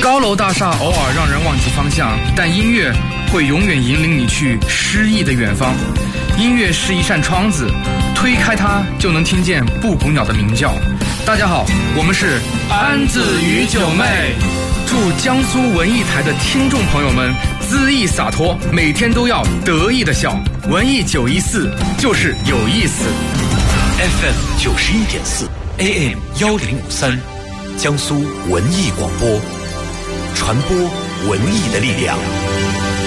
高楼大厦偶尔让人忘记方向，但音乐会永远引领你去诗意的远方。音乐是一扇窗子，推开它就能听见布谷鸟的鸣叫。大家好，我们是安子与九妹。祝江苏文艺台的听众朋友们恣意洒脱，每天都要得意的笑。文艺914就是有意思。 FM 91.4 AM 1053，江苏文艺广播，传播文艺的力量。